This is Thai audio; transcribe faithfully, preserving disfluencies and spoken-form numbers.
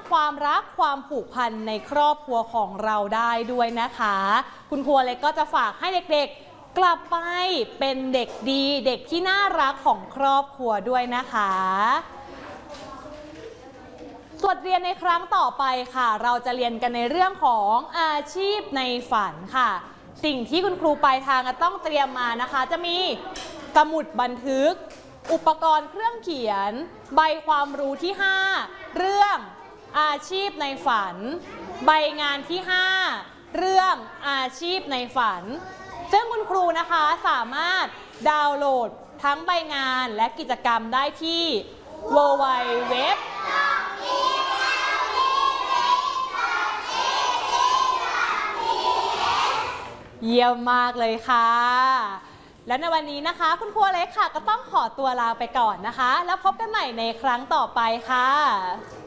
ความรักความผูกพันในครอบครัวของเราได้ด้วยนะคะคุณครูเล็กก็จะฝากให้เด็กๆกลับไปเป็นเด็กดีเด็กที่น่ารักของครอบครัวด้วยนะคะบทเรียนในครั้งต่อไปค่ะเราจะเรียนกันในเรื่องของอาชีพในฝันค่ะสิ่งที่คุณครูปลายทางต้องเตรียมมานะคะจะมีสมุดบันทึกอุปกรณ์เครื่องเขียนใบความรู้ที่ห้าเรื่องอาชีพในฝันใบงานที่ห้าเรื่องอาชีพในฝันซึ่งคุณครูนะคะสามารถดาวน์โหลดทั้งใบงานและกิจกรรมได้ที่ ดับเบิลยู ดับเบิลยู ดับเบิลยู ดอท เยี่ยมมากเลยค่ะและในวันนี้นะคะคุณครูเล็กค่ะก็ต้องขอตัวลาไปก่อนนะคะแล้วพบกันใหม่ในครั้งต่อไปค่ะ